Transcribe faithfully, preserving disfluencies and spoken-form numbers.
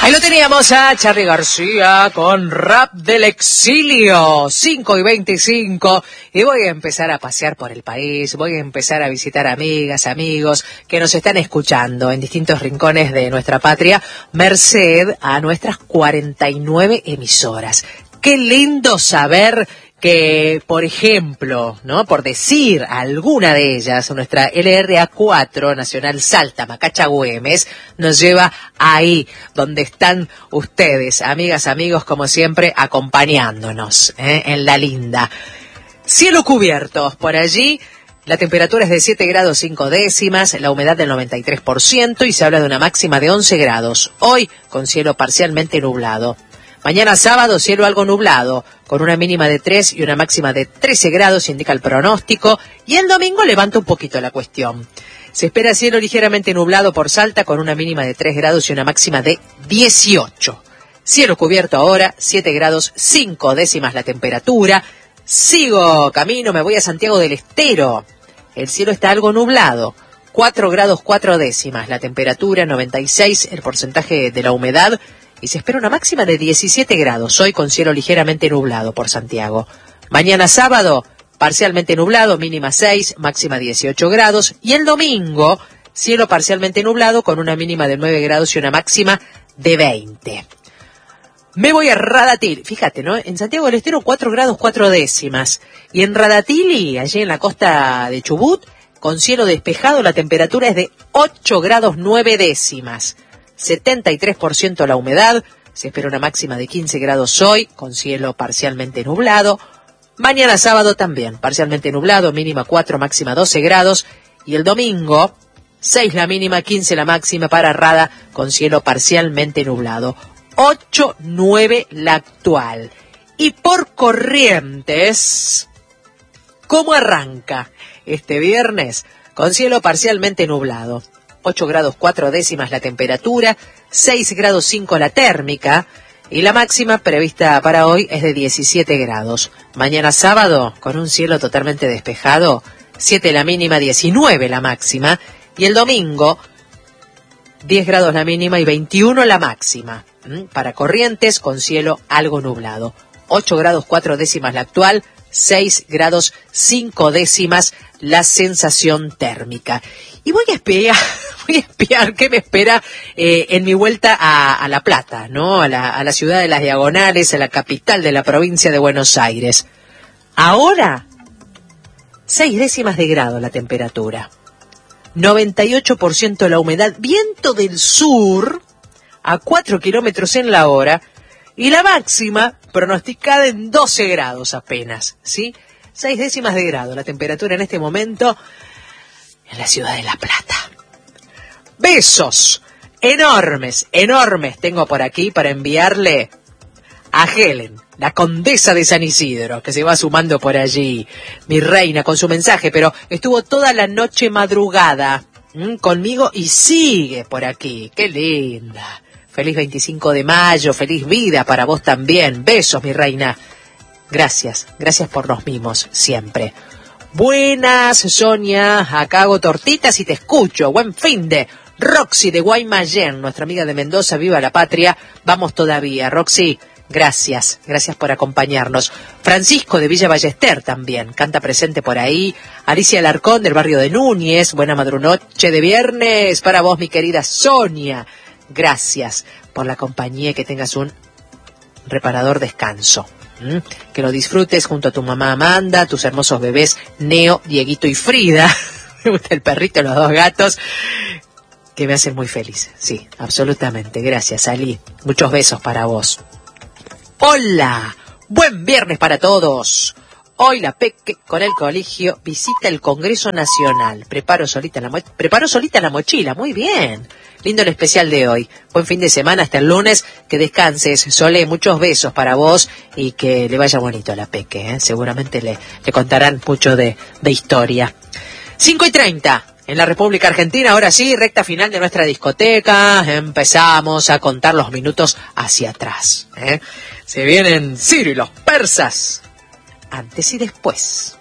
Ahí lo teníamos a Charly García con Rap del Exilio, cinco y veinticinco, y voy a empezar a pasear por el país, voy a empezar a visitar amigas, amigos que nos están escuchando en distintos rincones de nuestra patria, merced a nuestras cuarenta y nueve emisoras. Qué lindo saber que, por ejemplo, ¿no? Por decir alguna de ellas, nuestra L R A cuatro, Nacional Salta, Macacha, Güemes, nos lleva ahí donde están ustedes, amigas, amigos, como siempre, acompañándonos, ¿eh? En la linda. Cielo cubierto, por allí, la temperatura es de siete grados cinco décimas, la humedad del noventa y tres por ciento y se habla de una máxima de once grados. Hoy, con cielo parcialmente nublado. Mañana sábado, cielo algo nublado, con una mínima de tres y una máxima de trece grados, indica el pronóstico, y el domingo levanta un poquito la cuestión. Se espera cielo ligeramente nublado por Salta, con una mínima de tres grados y una máxima de dieciocho. Cielo cubierto ahora, siete grados cinco décimas la temperatura. Sigo camino, me voy a Santiago del Estero. El cielo está algo nublado, cuatro grados cuatro décimas la temperatura, noventa y seis el porcentaje de la humedad, y se espera una máxima de diecisiete grados, hoy con cielo ligeramente nublado por Santiago. Mañana sábado, parcialmente nublado, mínima seis, máxima dieciocho grados, y el domingo, cielo parcialmente nublado con una mínima de nueve grados y una máxima de veinte. Me voy a Radatili, fíjate, ¿no? En Santiago del Estero cuatro grados cuatro décimas, y en Radatili, allí en la costa de Chubut, con cielo despejado, la temperatura es de ocho grados nueve décimas. setenta y tres por ciento la humedad, se espera una máxima de quince grados hoy, con cielo parcialmente nublado. Mañana sábado también, parcialmente nublado, mínima cuatro, máxima doce grados. Y el domingo, seis la mínima, quince la máxima para Rada, con cielo parcialmente nublado. ocho, nueve la actual. Y por Corrientes, ¿cómo arranca este viernes? Con cielo parcialmente nublado. ocho grados cuatro décimas la temperatura, seis grados cinco la térmica, y la máxima prevista para hoy es de diecisiete grados. Mañana sábado, con un cielo totalmente despejado, siete la mínima, diecinueve la máxima, y el domingo, diez grados la mínima y veintiuno la máxima. ¿Mm? Para Corrientes, con cielo algo nublado. ocho grados cuatro décimas la actual, seis grados cinco décimas la sensación térmica. Y voy a espiar, voy a espiar qué me espera eh, en mi vuelta a, a La Plata, ¿no? A la, a la ciudad de las Diagonales, a la capital de la provincia de Buenos Aires. Ahora, seis décimas de grado la temperatura, noventa y ocho por ciento la humedad, viento del sur a cuatro kilómetros en la hora, y la máxima pronosticada en doce grados apenas, ¿sí? Seis décimas de grado la temperatura en este momento en la ciudad de La Plata. Besos enormes, enormes tengo por aquí para enviarle a Helen, la condesa de San Isidro, que se va sumando por allí, mi reina, con su mensaje, pero estuvo toda la noche madrugada ¿m? conmigo y sigue por aquí. ¡Qué linda! Feliz veinticinco de mayo, feliz vida para vos también. Besos, mi reina. Gracias, gracias por los mimos, siempre. Buenas, Sonia, acá hago tortitas y te escucho. Buen fin de Roxy de Guaymallén, nuestra amiga de Mendoza, viva la patria. Vamos todavía, Roxy, gracias, gracias por acompañarnos. Francisco de Villa Ballester también, canta presente por ahí. Alicia Alarcón del barrio de Núñez, buena madrunoche de viernes para vos, mi querida Sonia. Gracias por la compañía y que tengas un reparador descanso. ¿Mm? Que lo disfrutes junto a tu mamá Amanda, tus hermosos bebés Neo, Dieguito y Frida. Me gusta el perrito, los dos gatos, que me hacen muy feliz. Sí, absolutamente. Gracias, Ali. Muchos besos para vos. Hola, buen viernes para todos. Hoy la Peque con el colegio visita el Congreso Nacional. Preparo solita la mo- Preparo solita la mochila, muy bien. Lindo el especial de hoy. Buen fin de semana hasta el lunes. Que descanses, Sole. Muchos besos para vos y que le vaya bonito a la Peque. ¿eh? Seguramente le, le contarán mucho de, de historia. cinco y treinta en la República Argentina. Ahora sí, recta final de nuestra discoteca. Empezamos a contar los minutos hacia atrás. ¿eh? Se vienen Ciro y los persas. Antes y después.